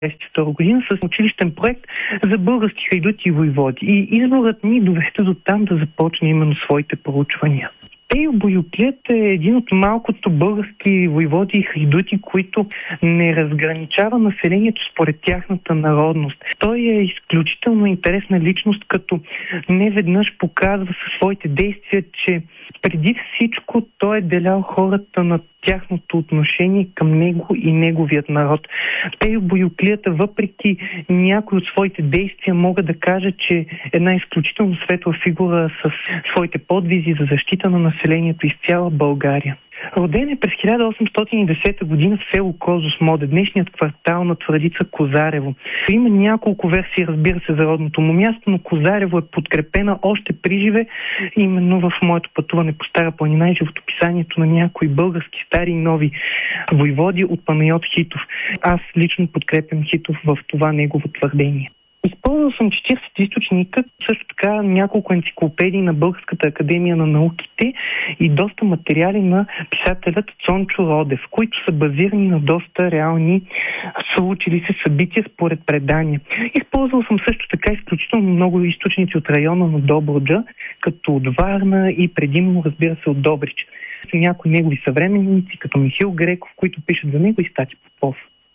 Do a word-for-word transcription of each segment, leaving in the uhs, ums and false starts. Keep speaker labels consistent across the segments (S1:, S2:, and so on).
S1: две хиляди и втора година с училищен проект за български хайдути и войводи. И изборът ни доведе до там да започне именно своите проучвания. Пейо Бояклият е един от малкото български войводи и хайдути, които не разграничава населението според тяхната народност. Той е изключително интересна личност, като не веднъж показва със своите действия, че преди всичко той е делял хората на тяхното отношение към него и неговият народ. Пейо Бояклият, въпреки някои от своите действия, мога да кажа, че е една изключително светла фигура с своите подвизи за защита на населението из цяла България. Роден е през хиляда осемстотин и десета година в село Козлодуй, днешният квартал на Твърдица Козарево. Има няколко версии, разбира се, за родното му място, но Козарево е подкрепена още приживе, именно в моето пътуване по Стара планина и животописанието на някои български стари и нови войводи от Панайот Хитов. Аз лично подкрепям Хитов в това негово твърдение. Използвал съм четиридесет източника, също така няколко енциклопедии на Българската академия на науките и доста материали на писателят Цончо Родев, които са базирани на доста реални случили се събития според предания. Използвал съм също така изключително много източници от района на Добруджа, като от Варна и предимно, разбира се, от Добрич. Някои негови съвременници, като Михаил Греков, които пишат за него, и Стати Попов.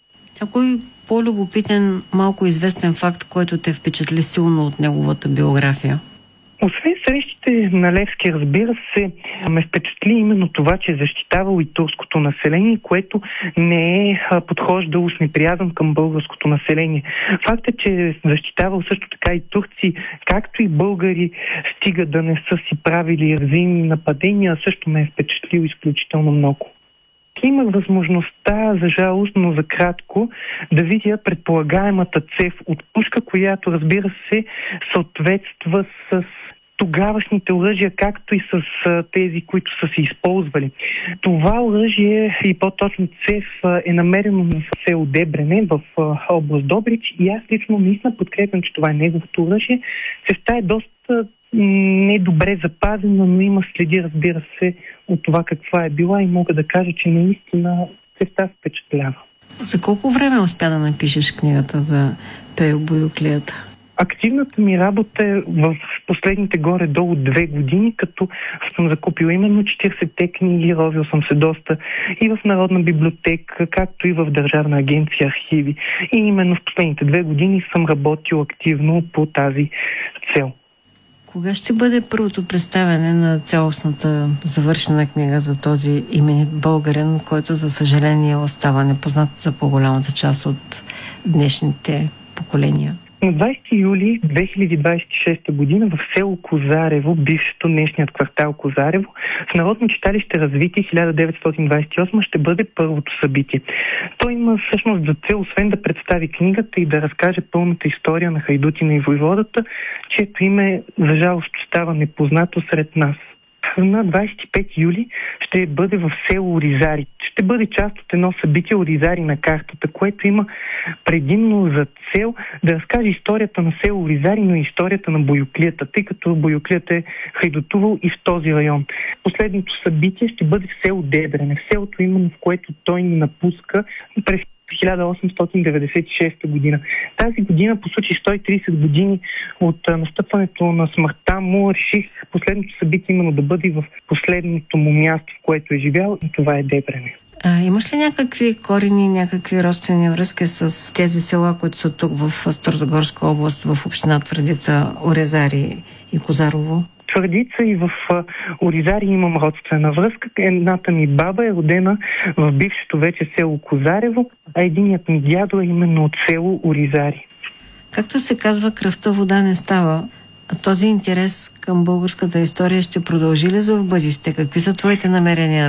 S2: Някой по-любопитен, малко известен факт, който те впечатли силно от неговата биография?
S1: Освен срещите на Левски, разбира се, ме впечатли именно това, че е защитавал и турското население, което не е подхождало с неприязън към българското население. Фактът, че е защитавал също така и турци, както и българи, стига да не са си правили взаимни нападения, също ме е впечатлил изключително много. Имах възможността, за жалост, но за кратко, да видя предполагаемата цев от пушка, която, разбира се, съответства с тогавашните оръжия, както и с тези, които са се използвали. Това оръжие и по-точно цев е намерено в село Дебрене, в област Добрич, и аз лично наистина подкрепям, че това е неговото оръжие. Цевта е доста недобре запазена, но има следи, разбира се, от това каква е била, и мога да кажа, че наистина цевта впечатлява.
S2: За колко време успя да напишеш книгата за Пейо Бояклият?
S1: Активната ми работа е в последните горе-долу две години, като съм закупила именно четиридесетте книги, ровил съм се доста и в Народна библиотека, както и в Държавна агенция архиви. И именно в последните две години съм работил активно по тази цел.
S2: Кога ще бъде първото представяне на цялостната завършена книга за този именит българин, който за съжаление остава непознат за по-голямата част от днешните поколения?
S1: На двадесети юли две хиляди двадесет и шеста година в село Козарево, бившето днешният квартал Козарево, в Народно читалище Развитие хиляда деветстотин двадесет и осма ще бъде първото събитие. Той има всъщност за цел, освен да представи книгата и да разкаже пълната история на хайдутина и войводата, чието име, за жалост, остава непознато сред нас. На двадесет и пети юли ще бъде в село Оризари. Ще бъде част от едно събитие Оризари на картата, което има предимно за цел да разкаже историята на село Оризари, но и историята на Бояклията, тъй като Бояклият е хайдутувал и в този район. Последното събитие ще бъде в село Дебрене, в селото именно, в което той ни напуска през хиляда осемстотин деветдесет и шеста година. Тази година, по случай сто и тридесет години от настъпването на смъртта му, реших последното събитие именно да бъде в последното му място, в което е живял, и това е Дебрене.
S2: А, имаш ли някакви корени, някакви родствени връзки с тези села, които са тук в Старозагорска област, в община Твърдица, Оризари и Козарево?
S1: Твърдица и в Оризари имам родствена връзка. Едната ми баба е родена в бившето вече село Козарево, а единият ми дядо е именно от село Оризари.
S2: Както се казва, кръвта вода не става. А този интерес към българската история ще продължи ли за в бъдеще? Какви са твоите намерения?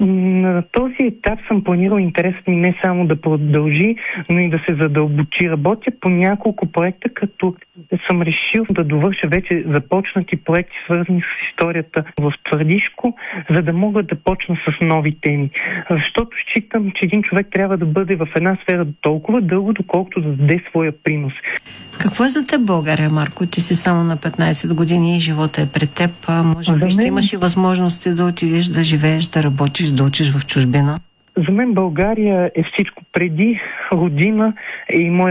S1: На този етап съм планирал интересът ми не само да продължи, но и да се задълбочи. Работя по няколко проекта, като съм решил да довърша вече започнати проекти, свързани с историята в Твърдишко, за да мога да почна с нови теми. Защото считам, че един човек трябва да бъде в една сфера толкова дълго, доколкото да даде своя принос.
S2: Какво е за теб България, Марко? Ти си само на петнадесет години и живота е пред теб. А може би ще имаш и възможности да отидеш, да живееш, да работиш, да учиш в чужбина?
S1: За мен България е всичко. Преди родина е и моя